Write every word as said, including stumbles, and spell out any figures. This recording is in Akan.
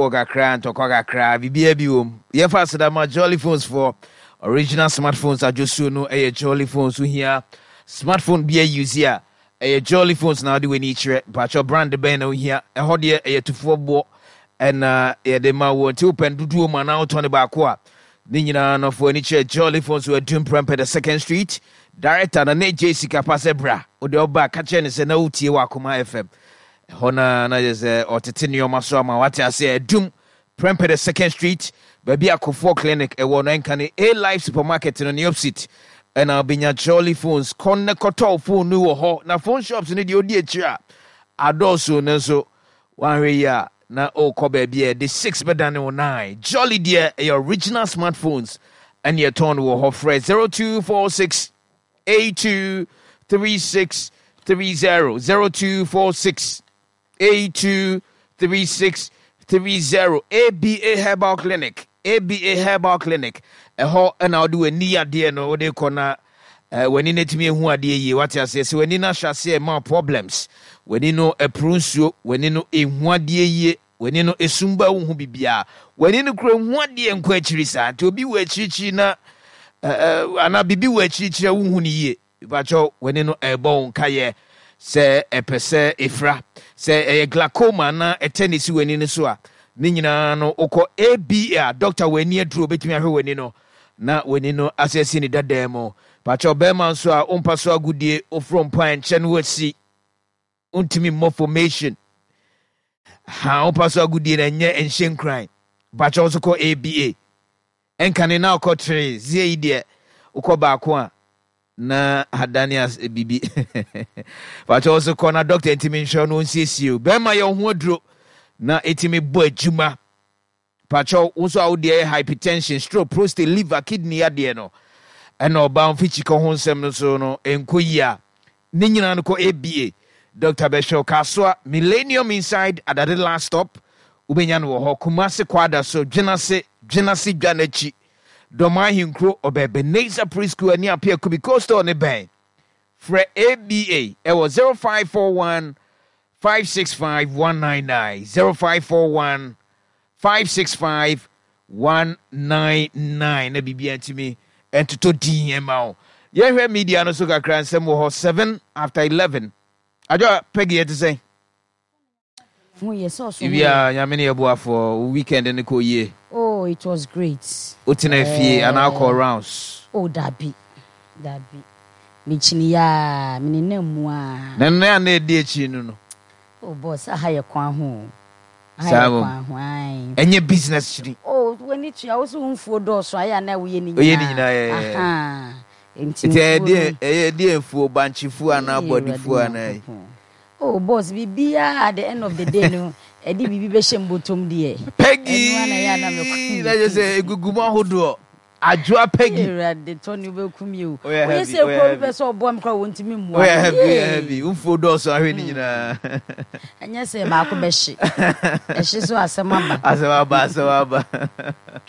Kakra and Tokoga Kra, Bibia Bium. Ye fast that my Jolly phones for original smartphones are just so no a Jolly phones who here. Smartphone be a user. A Jolly phones now do each but your brand the banner here. A hot year a to four bo and uh the ma want to open to do man out on the back wa. Nina no for any Jolly phones were doing prempe the second street. Director and Nate Jessica Pasebra or the oba catching is an O T Wakuma F M. Hona na is a or Titinio Masoma, what I say, Doom, Prempe the second street, baby a four clinic, a one and can a live supermarket in the opposite. And I'll be your Jolly phones, Conne Coto phone new or now phone shops in the dear chair. I do so, no so one ya na o Kobe beer, the six bedan or nine. Jolly dear, your original smartphones, and your tone will offer zero two four six eight two three six three zero zero two four six eight two three six three zero. A B A Herbal Clinic. A B A Herbal Clinic. A ho and I'll do a near dear no de corner when in it me who are dear what I say. So when in a shall say more problems. When you know a prunsu, when you know a one dear ye, when you know a sumba who be bia, when you know one dear and quetrisa to be where chichina and I be where chicha who ye. But when you know a bone kaye. Say a pese ifra say a glaucoma na a tennis when in so nina no oko A B A doctor when near drew between her when you know na when you know assessing that demo but your bearman so a umpa so good day or from pine chen would see untimi more formation how pass a good day and yet and shame crying but also call A B A and can now call three zay dear uko bakwa na hadanias bibi but also corner doctor intimi show no see you bema your hodro na etimi bo adwuma pacho also out there hypertension stroke prostate liver kidney ade no and no bound fichi ko honsem no so no enkoyia ni nyina no ko A B A Doctor Besho Kaswa Millennium Inside at the last stop ubenya no ho Kumasi kwada so dwenase dwenase dwanechi Doma hinkro obebe Neza preschool ani apia kubi coast on the bank. Fre A B A. It was zero five four one five six five one nine nine. zero five four one five six five one nine nine. Na bibi antimi entuto D M O. Ye hwe media no so kakra nsem wo seven after eleven. Ajo Peggy yet to say. Oh yes, so so. Yeah, nyamene ebo for weekend and ko ye. Oh, it was great. Utina fie and alcohol rounds. Oh, Dabi. Dabi. Michinia, Mininemwa. Then there ne dear chino. Oh, boss, I hire Kwan home. And your business. Oh, when it's also for doors, so I know we any. Aha. It's a dear, a dear for bunchy fu and our body for an. Oh, boss, we be at the end of the day. No. Edi bibi be shembotom de Peggy na je say guguma hodo adwa Peggy de tony be kumi o we say ko be so bom kwa wontimi mu o ya heavy heavy umfo do so ahwe ni nyina anya say ma ko be hye e hye so asema ba asema ba asema ba